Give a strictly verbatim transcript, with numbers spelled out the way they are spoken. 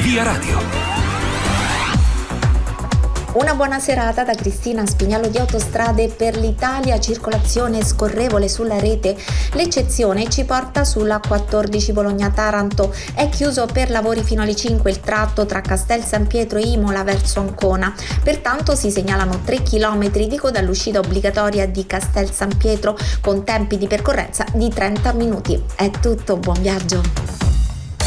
Via Radio. Una buona serata da Cristina Spignalo di Autostrade per l'Italia, circolazione scorrevole sulla rete. L'eccezione ci porta sulla quattordici Bologna-Taranto. È chiuso per lavori fino alle cinque il tratto tra Castel San Pietro e Imola verso Ancona. Pertanto si segnalano tre chilometri di coda all'uscita obbligatoria di Castel San Pietro con tempi di percorrenza di trenta minuti. È tutto, buon viaggio!